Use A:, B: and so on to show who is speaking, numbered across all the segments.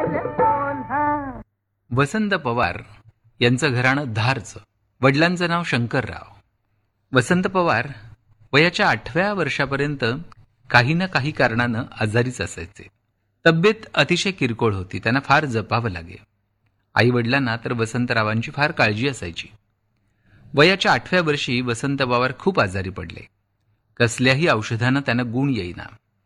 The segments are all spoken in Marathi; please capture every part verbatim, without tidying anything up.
A: वसंत पवार यांचं घराणं धारचं. वडिलांचं नाव शंकरराव. वसंत पवार वयाच्या आठव्या वर्षापर्यंत काही ना काही कारणानं आजारीच असायचे. तब्येत अतिशय किरकोळ होती. त्यांना फार जपावं लागे. आई वडिलांना तर वसंतरावांची फार काळजी असायची. वयाच्या आठव्या वर्षी वसंत पवार खूप आजारी पडले. कसल्याही औषधानं त्यांना गुण येईना.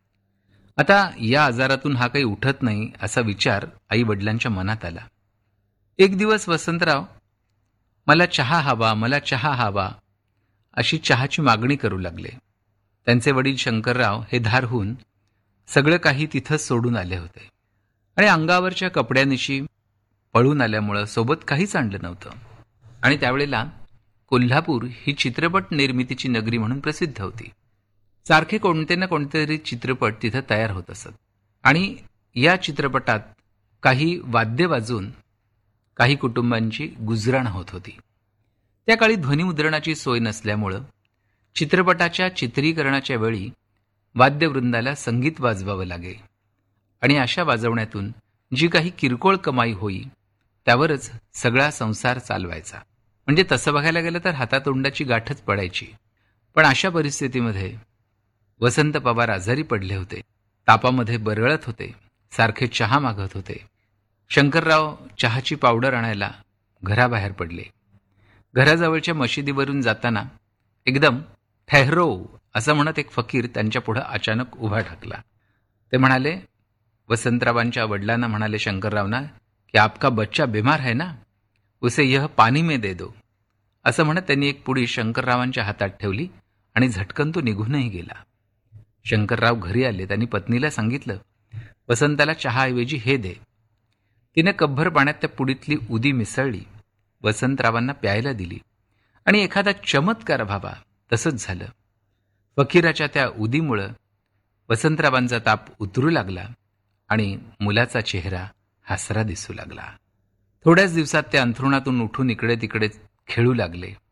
A: आता या आजारातून हा काही उठत नाही असा विचार आई वडिलांच्या मनात आला. एक दिवस वसंतराव मला चहा हवा मला चहा हवा अशी चहाची मागणी करू लागले. त्यांचे वडील शंकरराव हे धारहून सगळं काही तिथंच सोडून आले होते आणि अंगावरच्या कपड्यानिशी पळून आल्यामुळं सोबत काहीच आणलं नव्हतं. आणि त्यावेळेला कोल्हापूर ही चित्रपट निर्मितीची नगरी म्हणून प्रसिद्ध होती. सारखे कोणते ना कोणते तरी चित्रपट तिथं तयार होत असत आणि या चित्रपटात काही वाद्य वाजून काही कुटुंबांची गुजराण होत होती. त्या काळी ध्वनिमुद्रणाची सोय नसल्यामुळं चित्रपटाच्या चित्रीकरणाच्या वेळी वाद्यवृंदाला संगीत वाजवावं लागे आणि अशा वाजवण्यातून जी काही किरकोळ कमाई होई त्यावरच सगळा संसार चालवायचा. म्हणजे तसं बघायला गेलं तर हातातोंडाची गाठच पडायची. पण अशा परिस्थितीमध्ये वसंत पवार आजारी पडले होते. तापामध्ये बरळत होते. सारखे चहा मागत होते. शंकरराव चहाची पावडर आणायला घराबाहेर पडले. घराजवळच्या मशिदीवरून जाताना एकदम ठहरो असं म्हणत एक फकीर त्यांच्या पुढं अचानक उभा ठाकला. ते म्हणाले, वसंतरावांच्या वडिलांना म्हणाले शंकररावना की आपका बच्चा बीमार है ना, उसे यह पाणी में दे दो. असं म्हणत त्यांनी एक पुडी शंकररावांच्या हातात ठेवली आणि झटकन तो निघूनही गेला. शंकरराव घरी आले. त्यांनी पत्नीला सांगितलं, वसंताला चहाऐवजी हे दे. तिने कपभर पाण्यात त्या पुडीतली उदी मिसळली, वसंतरावांना प्यायला दिली आणि एखादा चमत्कार व्हावा तसंच झालं. फकीराच्या त्या उदीमुळं वसंतरावांचा ताप उतरू लागला आणि मुलाचा चेहरा हसरा दिसू लागला. थोड्याच दिवसात ते अंथरुणातून उठून इकडे तिकडे खेळू लागले.